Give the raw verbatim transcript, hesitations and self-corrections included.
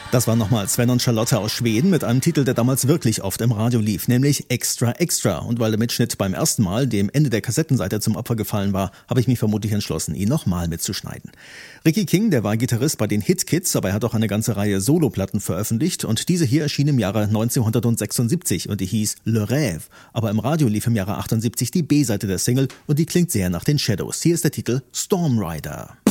Das war nochmal Sven und Charlotte aus Schweden mit einem Titel, der damals wirklich oft im Radio lief, nämlich Extra Extra. Und weil der Mitschnitt beim ersten Mal dem Ende der Kassettenseite zum Opfer gefallen war, habe ich mich vermutlich entschlossen, ihn nochmal mitzuschneiden. Ricky King, der war Gitarrist bei den Hit Kids, aber er hat auch eine ganze Reihe Soloplatten veröffentlicht und diese hier erschien im Jahre neunzehnhundertsechsundsiebzig und die hieß Le Rêve. Aber im Radio lief im Jahre achtundsiebzig die B-Seite der Single und die klingt sehr nach den Shadows. Hier ist der Titel Storm Rider.